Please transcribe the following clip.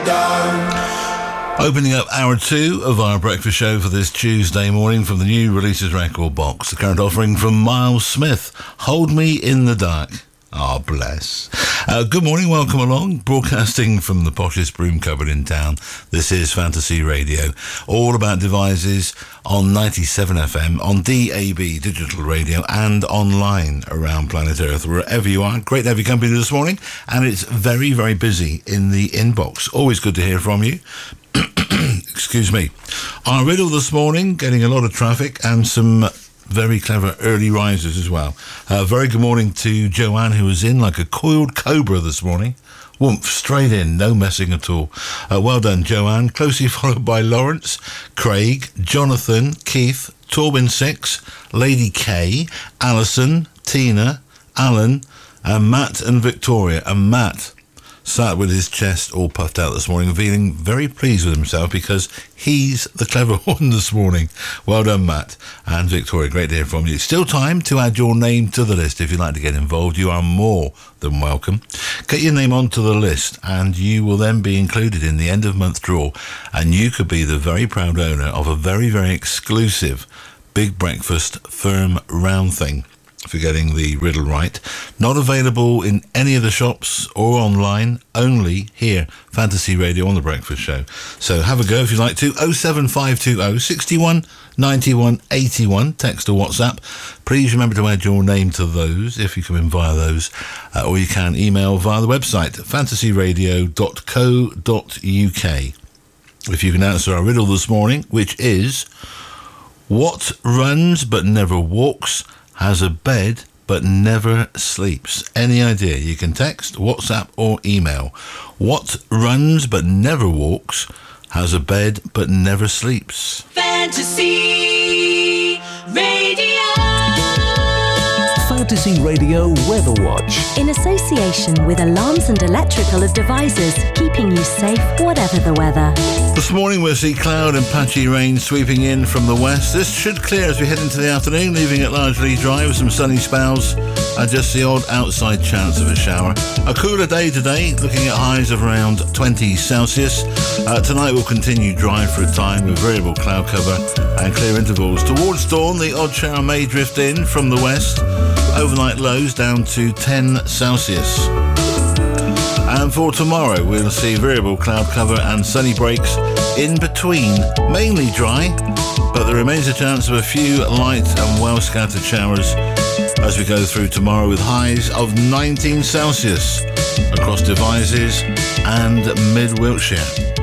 Opening up hour 2 of our breakfast show for this Tuesday morning from the new releases record box. The current offering from Miles Smith, Hold Me in the Dark. Ah, bless. Good morning, welcome along. Broadcasting from the poshest broom cupboard in town. This is Fantasy Radio. All about devices on 97 FM, on DAB digital radio, and online around planet Earth, wherever you are. Great to have your company this morning, and it's very, very busy in the inbox. Always good to hear from you. Excuse me. Our riddle this morning, getting a lot of traffic and some very clever early risers as well. Very good morning to Joanne, who was in like a coiled cobra this morning. Woomph, straight in, no messing at all. Well done, Joanne. Closely followed by Lawrence, Craig, Jonathan, Keith, Torben 6, Lady K, Alison, Tina, Alan, and Matt and Victoria. And Matt sat with his chest all puffed out this morning, feeling very pleased with himself because he's the clever one this morning. Well done, Matt and Victoria. Great to hear from you. Still time to add your name to the list. If you'd like to get involved, you are more than welcome. Get your name onto the list and you will then be included in the end of month draw, and you could be the very proud owner of a very, very exclusive big breakfast firm round thing for getting the riddle right. Not available in any of the shops or online, only here, Fantasy Radio on the Breakfast Show. So have a go if you'd like to. 07520 61 91 81, text or WhatsApp. Please remember to add your name to those if you come in via those, or you can email via the website fantasyradio.co.uk. If you can answer our riddle this morning, which is, what runs but never walks, has a bed but never sleeps? Any idea? You can text, WhatsApp or email. What runs but never walks, has a bed but never sleeps? Fantasy Radio. Fantasy Radio Weather Watch. In association with Alarms and Electrical Devices, keeping you safe whatever the weather. This morning we'll see cloud and patchy rain sweeping in from the west. This should clear as we head into the afternoon, leaving it largely dry with some sunny spells and just the odd outside chance of a shower. A cooler day today, looking at highs of around 20 Celsius. Tonight will continue dry for a time with variable cloud cover and clear intervals. Towards dawn, the odd shower may drift in from the west. Overnight lows down to 10 Celsius. And for tomorrow, we'll see variable cloud cover and sunny breaks in between. Mainly dry, but there remains a chance of a few light and well-scattered showers as we go through tomorrow, with highs of 19 Celsius across Devizes and mid-Wiltshire.